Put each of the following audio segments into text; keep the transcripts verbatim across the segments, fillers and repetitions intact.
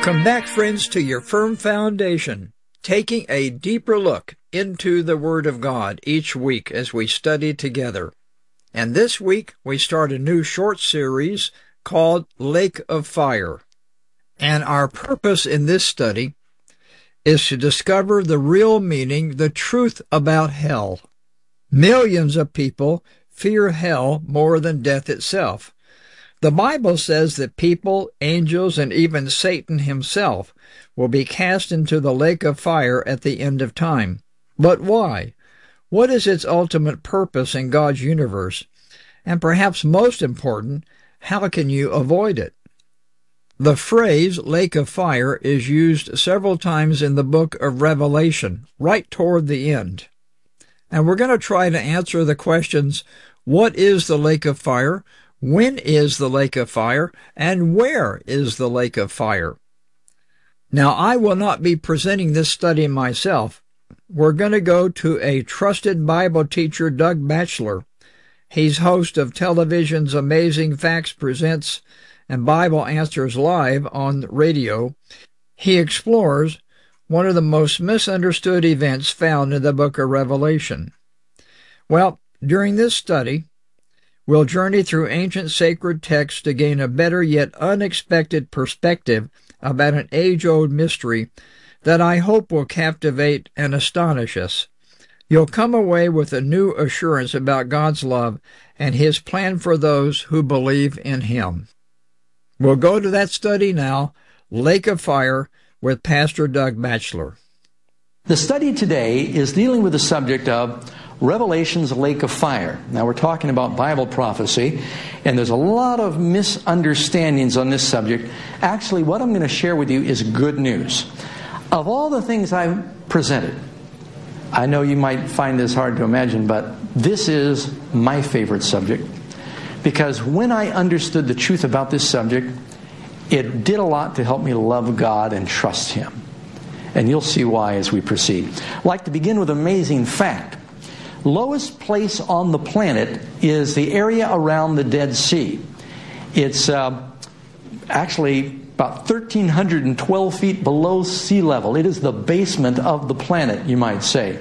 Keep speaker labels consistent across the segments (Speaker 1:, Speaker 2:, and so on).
Speaker 1: Welcome back, friends, to your firm foundation, taking a deeper look into the Word of God each week as we study together. And this week, we start a new short series called Lake of Fire. And our purpose in this study is to discover the real meaning, the truth about hell. Millions of people fear hell more than death itself. The Bible says that people, angels, and even Satan himself will be cast into the lake of fire at the end of time. But why? What is its ultimate purpose in God's universe? And perhaps most important, how can you avoid it? The phrase lake of fire is used several times in the book of Revelation, right toward the end. And we're going to try to answer the questions, what is the lake of fire? When is the lake of fire? And where is the lake of fire? Now, I will not be presenting this study myself. We're going to go to a trusted Bible teacher, Doug Batchelor. He's host of television's Amazing Facts Presents and Bible Answers Live on radio. He explores one of the most misunderstood events found in the book of Revelation. Well, during this study, we'll journey through ancient sacred texts to gain a better yet unexpected perspective about an age-old mystery that I hope will captivate and astonish us. You'll come away with a new assurance about God's love and His plan for those who believe in Him. We'll go to that study now, Lake of Fire, with Pastor Doug Batchelor.
Speaker 2: The study today is dealing with the subject of Revelation's Lake of Fire. Now, we're talking about Bible prophecy, and there's a lot of misunderstandings on this subject. Actually, what I'm going to share with you is good news. Of all the things I've presented, I know you might find this hard to imagine, but this is my favorite subject, because when I understood the truth about this subject, it did a lot to help me love God and trust Him. And you'll see why as we proceed. I'd like to begin with an amazing fact. Lowest place on the planet is the area around the Dead Sea. It's uh, actually about one thousand three hundred twelve feet below sea level. It is the basement of the planet, you might say.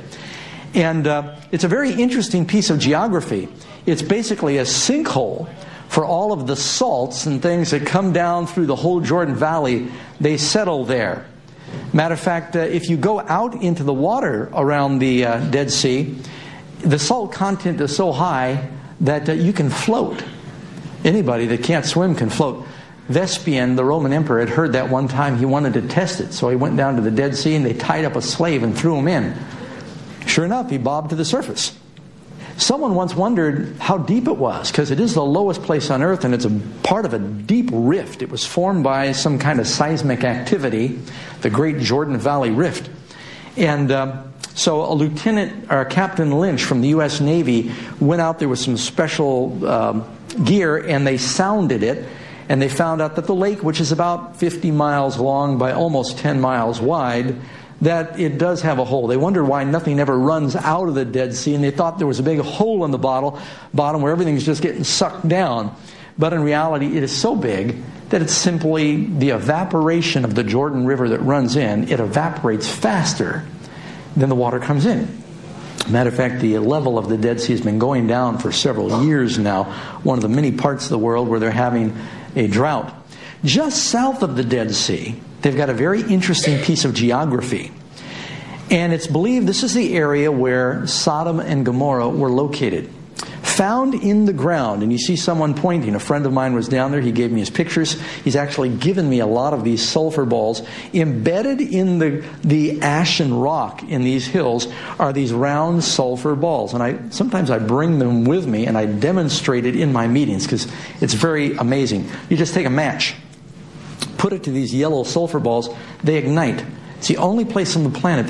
Speaker 2: And uh, it's a very interesting piece of geography. It's basically a sinkhole for all of the salts and things that come down through the whole Jordan Valley. They settle there. Matter of fact, uh, if you go out into the water around the uh, Dead Sea, the salt content is so high that uh, you can float. Anybody that can't swim can float. Vespasian, the Roman emperor, had heard that one time. He wanted to test it, so he went down to the Dead Sea and they tied up a slave and threw him in. Sure enough, he bobbed to the surface. Someone once wondered how deep it was, because it is the lowest place on earth and it's a part of a deep rift. It was formed by some kind of seismic activity, the Great Jordan Valley Rift. And uh, so a lieutenant, or Captain Lynch from the U S Navy went out there with some special um, gear, and they sounded it, and they found out that the lake, which is about fifty miles long by almost ten miles wide, that it does have a hole. They wondered why nothing ever runs out of the Dead Sea, and they thought there was a big hole in the bottle, bottom where everything's just getting sucked down. But in reality, it is so big that it's simply the evaporation of the Jordan River that runs in. It evaporates faster than the water comes in. Matter of fact, the level of the Dead Sea has been going down for several years now, one of the many parts of the world where they're having a drought. Just south of the Dead Sea, they've got a very interesting piece of geography. And it's believed this is the area where Sodom and Gomorrah were located. Found in the ground, and you see someone pointing. A friend of mine was down there. He gave me his pictures. He's actually given me a lot of these sulfur balls. Embedded in the, the ashen rock in these hills are these round sulfur balls. And I sometimes I bring them with me and I demonstrate it in my meetings because it's very amazing. You just take a match, put it to these yellow sulfur balls, they ignite. It's the only place on the planet